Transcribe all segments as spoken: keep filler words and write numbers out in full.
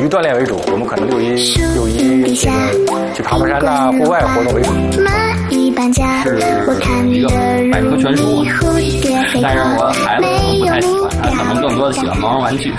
锻炼为主，我们可能六一六一这个去爬爬山呐、户外活动为主。 是一个百科全书，但是我孩子可能不太喜欢，他可能更多的喜欢毛绒玩具。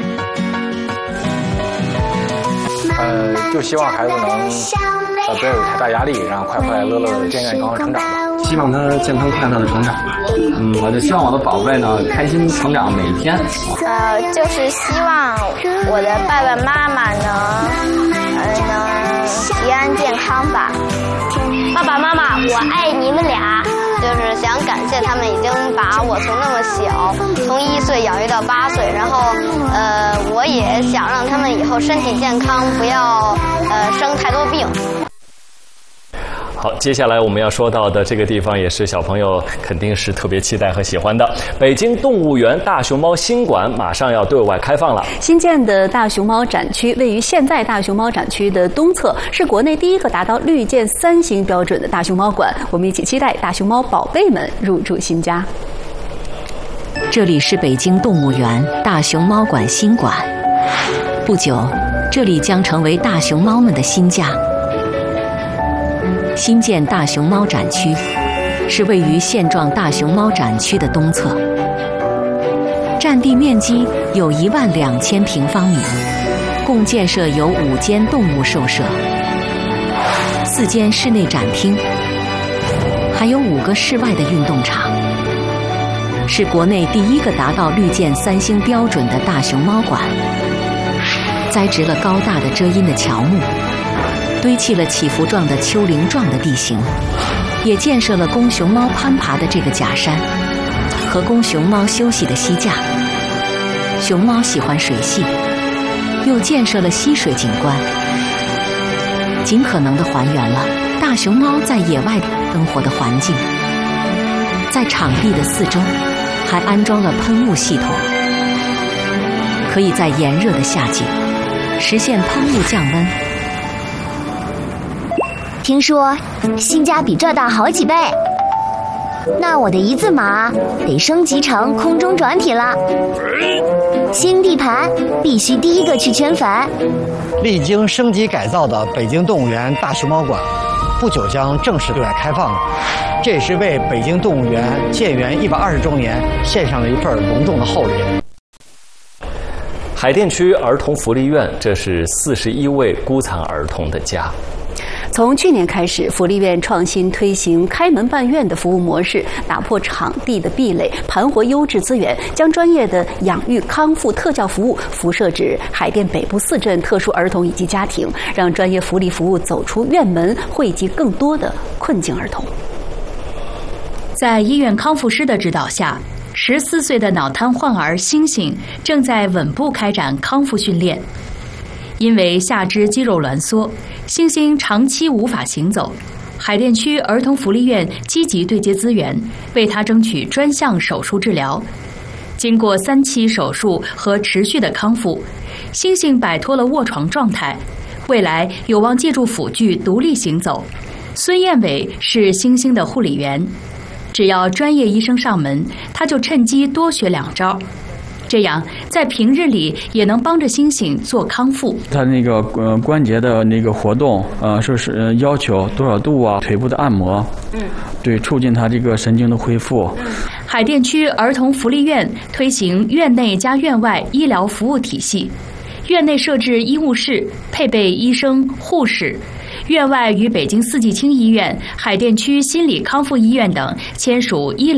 呃，就希望孩子能呃不要有太大压力，让快快乐乐、健健康康成长吧。 希望他健康快乐的成长。嗯，我就希望我的宝贝呢开心成长每一天。 呃，就是希望我的爸爸妈妈能呃能平安健康吧。爸爸妈妈，我爱你们俩。就是想感谢他们已经把我从那么小，从一岁养育到八岁，然后呃，我也想让他们以后身体健康，不要呃生太多病。 好，接下来我们要说到的这个地方也是小朋友肯定是特别期待和喜欢的。北京动物园大熊猫新馆马上要对外开放了。 新建的大熊猫展区位于现在大熊猫展区的东侧，是国内第一个达到绿箭三星标准的大熊猫馆。我们一起期待大熊猫宝贝们入住新家。 这里是北京动物园大熊猫馆新馆，不久，这里将成为大熊猫们的新家。新建大熊猫展区是位于现状大熊猫展区的东侧，占地面积有一万两千平方米，共建设有五间动物兽舍、四间室内展厅，还有五个室外的运动场，是国内第一个达到绿箭三星标准的大熊猫馆。栽植了高大的遮阴的乔木，堆砌了起伏状的丘陵状的地形，也建设了供熊猫攀爬的这个假山和供熊猫休息的溪架。熊猫喜欢水系，又建设了溪水景观，尽可能地还原了大熊猫在野外生活的环境。在场地的四周还安装了喷雾系统，可以在炎热的夏季实现喷雾降温。 听说新家比这大好几倍，那我的一字马得升级成空中转体了。新地盘必须第一个去圈粉。 历经升级改造的北京动物园大熊猫馆，不久将正式对外开放了。这也是为北京动物园建园一百二十周年献上了一份隆重的厚礼。 海淀区儿童福利院，这是四十一位孤残儿童的家。 从去年开始，福利院创新推行开门办院的服务模式，打破场地的壁垒，盘活优质资源，将专业的养育康复特教服务辐射至海淀北部四镇特殊儿童以及家庭，让专业福利服务走出院门，惠及更多的困境儿童。 在医院康复师的指导下，十四岁的脑瘫患儿星星正在稳步开展康复训练。因为下肢肌肉挛缩，星星长期无法行走。海淀区儿童福利院积极对接资源，为他争取专项手术治疗。经过三期手术和持续的康复，星星摆脱了卧床状态，未来有望借助辅具独立行走。孙燕伟是星星的护理员，只要专业医生上门，他就趁机多学两招。这样，在平日里也能帮着星星做康复。 他那个呃关节的那个活动，呃，说是呃要求多少度啊？腿部的按摩，嗯，对，促进他这个神经的恢复。 嗯，海淀区儿童福利院推行院内加院外医疗服务体系，院内设置医务室，配备医生、护士。院外与北京四季青医院、海淀区心理康复医院等签署医疗